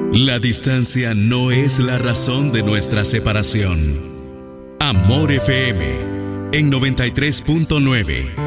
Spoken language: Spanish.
La distancia no es la razón de nuestra separación. Amor FM en 93.9.